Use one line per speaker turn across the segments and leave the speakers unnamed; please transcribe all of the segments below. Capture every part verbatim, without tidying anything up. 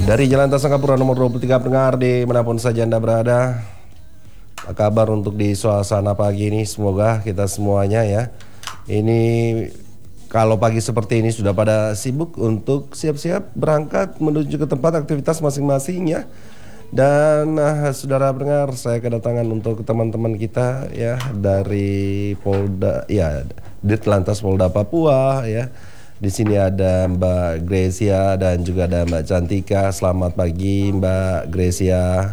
Dari Jalan Singapura nomor dua puluh tiga pendengar di manapun saja Anda berada. Apa kabar untuk di suasana pagi ini? Semoga kita semuanya ya. Ini kalau pagi seperti ini sudah pada sibuk untuk siap-siap berangkat menuju ke tempat aktivitas masing-masing ya. Dan nah, saudara pendengar, saya kedatangan untuk teman-teman kita ya dari Polda ya, Ditlantas Polda Papua ya. Di sini ada Mbak Grecia dan juga ada Mbak Cantika. Selamat pagi Mbak Grecia.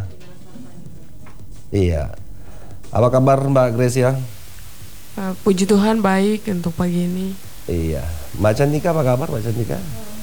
Iya. Apa kabar Mbak Grecia?
Uh, puji Tuhan baik untuk pagi ini.
Iya. Mbak Cantika apa kabar Mbak Cantika?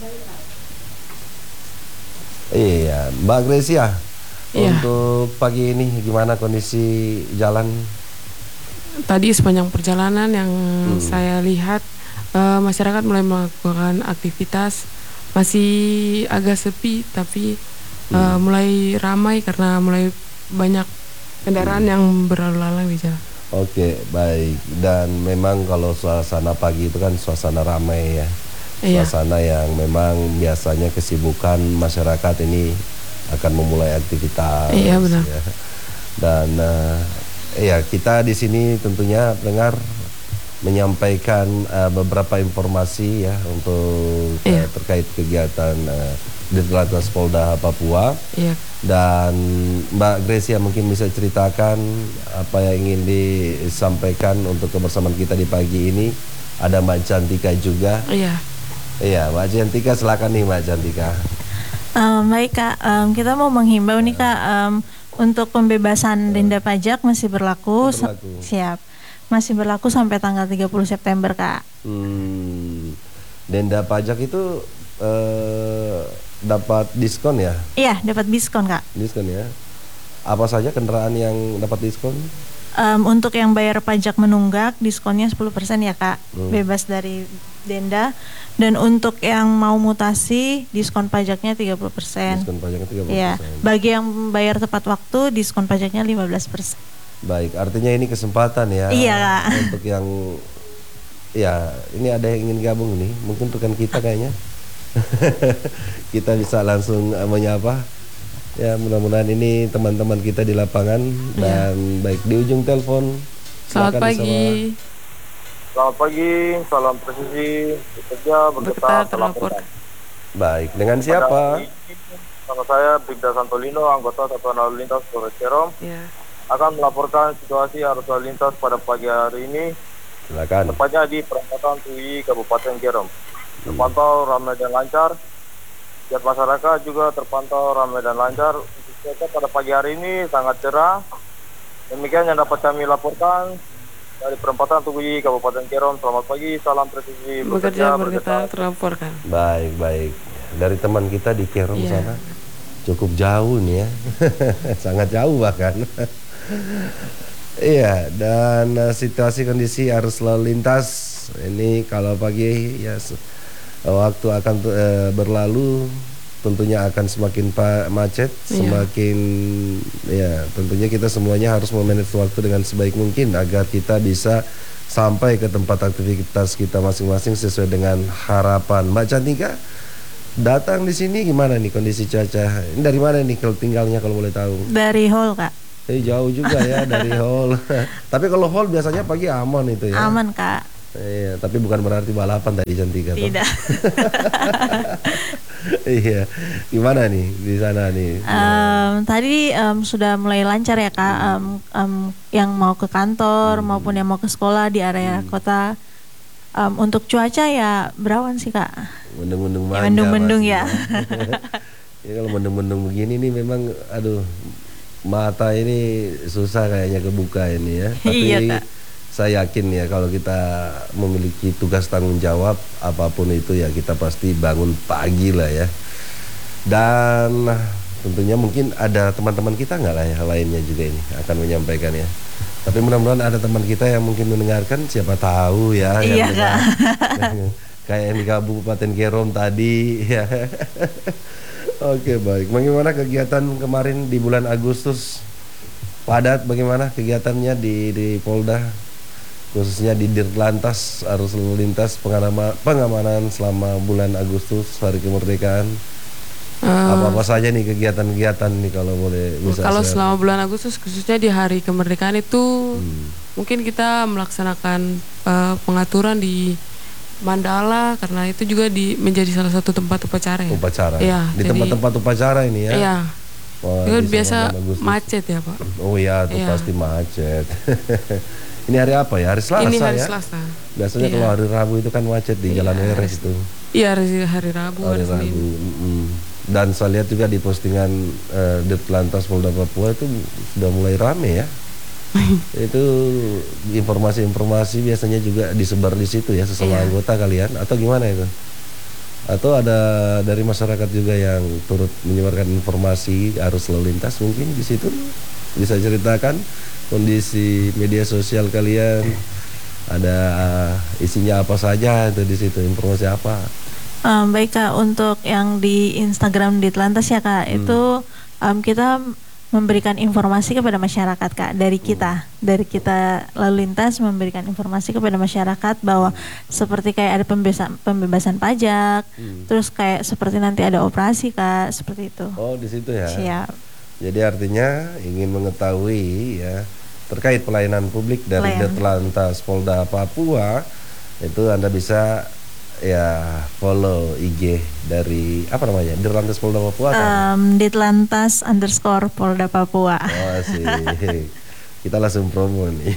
Iya, Mbak Grecia.
Iya.
Untuk pagi ini gimana kondisi jalan?
Tadi sepanjang perjalanan yang
Hmm.
saya lihat uh, masyarakat mulai melakukan aktivitas, masih agak sepi tapi uh, mulai ramai karena mulai banyak kendaraan yang berlalu lalang di jalan.
Oke, baik. Dan memang kalau suasana pagi itu kan suasana ramai ya.
Iya.
Suasana yang memang biasanya kesibukan masyarakat ini akan memulai aktivitas.
Iya, benar.
Ya. Dan uh, ya kita di sini tentunya dengar menyampaikan uh, beberapa informasi ya untuk
Iya.
uh, terkait kegiatan uh, Ditlantas Polda Papua.
Iya.
Dan Mbak Grecia mungkin bisa ceritakan apa yang ingin disampaikan untuk kebersamaan kita di pagi ini. Ada Mbak Cantika juga.
Iya.
Iya, Mbak Cantika, silakan nih Mbak Cantika.
Um, baik Kak, um, kita mau menghimbau nih Kak, um, untuk pembebasan denda pajak masih berlaku.
Berlaku.
Siap. Masih berlaku sampai tanggal tiga puluh September Kak.
Hmm, denda pajak itu eh, dapat diskon ya?
Iya, dapat diskon Kak.
Diskon ya. Apa saja kendaraan yang dapat diskon?
Um, untuk yang bayar pajak menunggak diskonnya sepuluh persen ya Kak,
Hmm.
bebas dari denda. Dan untuk yang mau mutasi diskon pajaknya tiga puluh persen.
Diskon pajaknya tiga puluh persen.
Iya, bagi yang bayar tepat waktu diskon pajaknya lima belas persen.
Baik, artinya ini kesempatan ya.
Iya, Kak.
Untuk yang ya, ini ada yang ingin gabung nih, mungkin rekan kita kayaknya. Kita bisa langsung uh, menyapa. Ya, mudah-mudahan ini teman-teman kita di lapangan. Dan baik di ujung telepon.
Selamat
silakan
pagi.
Selamat pagi, salam presisi, bekerja,
Bergetar
bergetar,
terlapor.
melaporkan.
Baik, dengan
Pada
siapa?
hari ini, Nama saya Bribda Santolino, anggota Satuan Lalu Lintas Polres Kerom,
Iya.
akan melaporkan situasi arus lalu lintas pada pagi hari ini,
Silakan.
tepatnya di perempatan Tui, Kabupaten Kerom. Terpantau ramai dan lancar. Jad masyarakat juga terpantau ramai dan lancar. Untuk cuaca pada pagi hari ini sangat cerah. Demikian yang dapat kami laporkan dari perempatan Tui, Kabupaten Kerom. Selamat pagi, salam presisi,
Bekerja, bergetar,
bergetar.
terlaporkan.
Baik, baik. Dari teman kita di Kerom
Iya.
sana cukup jauh nih ya. Sangat jauh bahkan. Iya, dan uh, situasi kondisi arus lalu lintas ini kalau pagi ya se- waktu akan uh, berlalu tentunya akan semakin pa- macet,
Iya.
semakin ya tentunya kita semuanya harus memanage waktu dengan sebaik mungkin agar kita bisa sampai ke tempat aktivitas kita masing-masing sesuai dengan harapan. Mbak Cantika datang di sini gimana nih kondisi cuaca? Ini dari mana nih kalau tinggalnya kalau boleh tahu?
Dari hall Kak.
Eh jauh juga ya dari hall. Tapi kalau hall biasanya pagi aman itu ya.
Aman Kak.
Iya, tapi bukan berarti balapan tadi Cantika toh.
Tidak.
Iya. Gimana nih di sana nih?
Um, tadi um, sudah mulai lancar ya Kak, um, um, yang mau ke kantor maupun yang mau ke sekolah di area kota. Um, untuk cuaca ya berawan sih Kak.
Mendung-mendung
Ya,
manja.
mendung-mendung
masih
ya.
Ya kalau mendung-mendung begini nih memang aduh mata ini susah kayaknya kebuka ini ya. Tapi
Iya, Kak.
saya yakin ya kalau kita memiliki tugas tanggung jawab apapun itu ya kita pasti bangun pagi lah ya. Dan tentunya mungkin ada teman-teman kita nggak lah ya lainnya juga ini akan menyampaikan ya. Tapi mudah-mudahan ada teman kita yang mungkin mendengarkan, siapa tahu ya.
Iya,
yang
Kak.
dengar- Kayak yang di Kabupaten Kerom tadi ya. Oke, baik. Bagaimana kegiatan kemarin di bulan Agustus? Padat bagaimana kegiatannya di di Polda? Khususnya di Ditlantas arus lalu lintas pengamanan, pengamanan selama bulan Agustus hari kemerdekaan. Apa-apa saja nih kegiatan-kegiatan nih kalau boleh bisa
Kalau
share.
selama bulan Agustus khususnya di hari kemerdekaan itu
Hmm.
mungkin kita melaksanakan eh, pengaturan di Mandala karena itu juga di menjadi salah satu tempat upacara ya.
Upacara.
Iya,
Di
jadi-
tempat-tempat upacara ini ya.
Iya.
Wah,
Itu
di
biasa
selama bulan Agustus.
macet ya Pak.
Oh iya, tuh
Iya.
pasti macet. Ini hari apa ya? Hari Selasa
Ini hari
ya.
Selasa.
Biasanya
Iya.
kalau hari Rabu itu kan macet di
Iya,
Jalan
hari-
Heres itu.
Iya hari, hari Rabu,
Hari
hari Senin.
Rabu. mm-mm. Dan saya lihat juga di postingan eh, Ditlantas Polda Papua itu sudah mulai rame ya. Itu informasi-informasi biasanya juga disebar di situ ya sesama
Iya.
anggota kalian atau gimana itu? Atau ada dari masyarakat juga yang turut menyebarkan informasi arus lalu lintas mungkin di situ bisa ceritakan kondisi media sosial kalian ada isinya apa saja itu di situ informasi apa?
Um, baik Kak, untuk yang di Instagram di Telantas ya Kak, itu um, kita memberikan informasi kepada masyarakat Kak, dari kita, dari kita lalu lintas memberikan informasi kepada masyarakat bahwa seperti kayak ada pembebasan pembebasan pajak, terus kayak seperti nanti ada operasi Kak, seperti itu.
Oh di situ ya.
Siap.
Jadi artinya ingin mengetahui ya terkait pelayanan publik dari
Pelayanan.
Ditlantas Polda Papua itu Anda bisa ya follow I G dari apa namanya Ditlantas Polda Papua kan?
Um, Ditlantas underscore Polda Papua.
Oh asik. Kita langsung promo nih.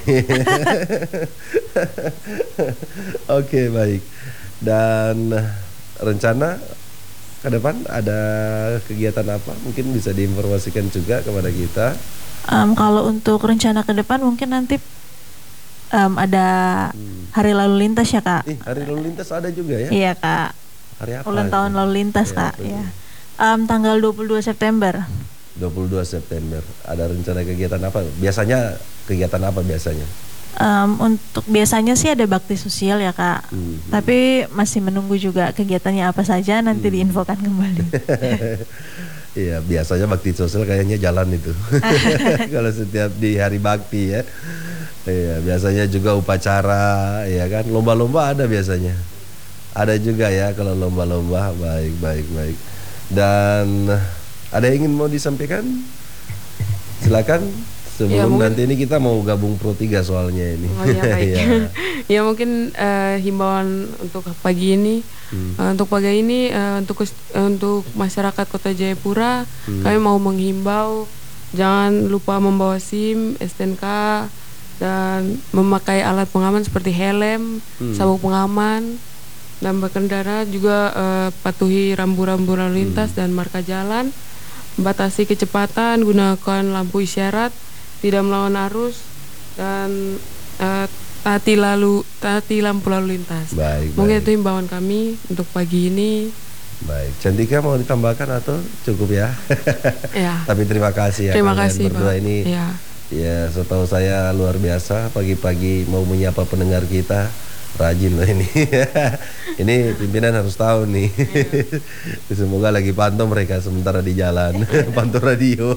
Oke baik. Dan rencana ke depan ada kegiatan apa? Mungkin bisa diinformasikan juga kepada kita.
Um, kalau untuk rencana ke depan mungkin nanti um, ada hari lalu lintas ya Kak.
Ih, hari lalu lintas ada juga ya?
Iya Kak.
Hari apa?
Ulang
itu?
tahun lalu lintas
Hari
Kak.
apa itu?
Ya. Um, tanggal dua puluh dua September.
dua puluh dua September. Ada rencana kegiatan apa? Biasanya kegiatan apa biasanya?
Um, untuk biasanya sih ada bakti sosial ya Kak.
Hmm.
Tapi masih menunggu juga kegiatannya apa saja nanti diinfokan kembali.
Iya, biasanya bakti sosial kayaknya jalan itu. Kalau setiap di hari bakti ya. Iya, biasanya juga upacara, ya kan. Lomba-lomba ada biasanya. Ada juga ya kalau lomba-lomba. Baik, baik, baik. Dan ada yang ingin mau disampaikan? Silakan. Sebelum
Ya, mungkin-
nanti ini kita mau gabung Pro tiga soalnya ini.
Oh iya baik.
Iya.
Ya mungkin eh, himbauan untuk pagi ini, eh, untuk pagi ini eh, untuk kes- eh, untuk masyarakat Kota Jayapura, kami mau menghimbau jangan lupa membawa SIM, S T N K dan memakai alat pengaman seperti helm, sabuk pengaman dan berkendara juga eh, patuhi rambu-rambu lalu lintas dan marka jalan, batasi kecepatan, gunakan lampu isyarat, tidak melawan arus dan eh, taati lalu taati lampu lalu lintas.
Baik,
Mungkin
baik.
itu himbauan kami untuk pagi ini.
Baik, Cantika mau ditambahkan atau cukup ya?
Ya.
Tapi terima kasih ya
Terima
kalian
kasih
berdua
Pak.
ini.
Ya.
Ya, setahu saya luar biasa pagi-pagi mau menyapa pendengar kita. Rajin loh ini. Ini pimpinan harus tahu nih. Semoga lagi pantau mereka sementara di jalan, pantau radio.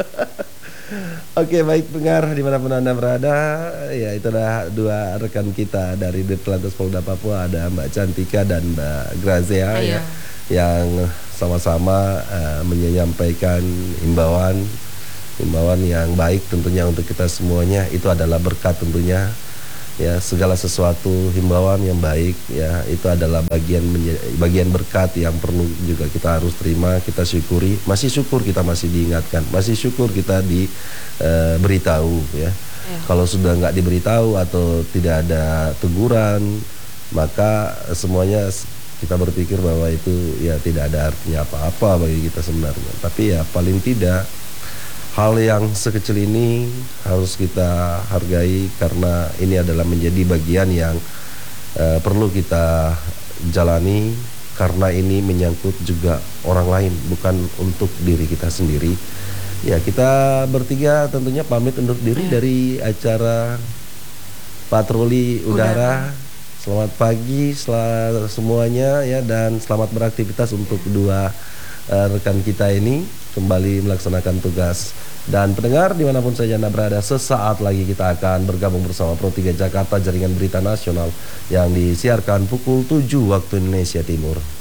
Oke, baik pendengar dimanapun Anda berada, ya itulah dua rekan kita dari Ditlantas Polda Papua, ada Mbak Cantika dan Mbak Grazia ya,
Iya.
yang sama-sama eh, menyampaikan himbauan himbauan yang baik tentunya untuk kita semuanya. Itu adalah berkat tentunya ya, segala sesuatu himbauan yang baik ya itu adalah bagian menja- bagian berkat yang perlu juga kita harus terima, kita syukuri. Masih syukur kita masih diingatkan, masih syukur kita diberitahu ya.
Ya.
Kalau sudah nggak diberitahu atau tidak ada teguran, maka semuanya s- kita berpikir bahwa itu ya tidak ada artinya apa-apa bagi kita sebenarnya. Tapi ya paling tidak hal yang sekecil ini harus kita hargai karena ini adalah menjadi bagian yang eh, perlu kita jalani karena ini menyangkut juga orang lain, bukan untuk diri kita sendiri. Ya, kita bertiga tentunya pamit undur diri dari acara patroli udara. Selamat pagi sel- semuanya ya, dan selamat beraktivitas untuk dua eh, rekan kita ini kembali melaksanakan tugas. Dan pendengar dimanapun saja Anda berada, sesaat lagi kita akan bergabung bersama Pro tiga Jakarta, jaringan berita nasional yang disiarkan pukul tujuh waktu Indonesia Timur.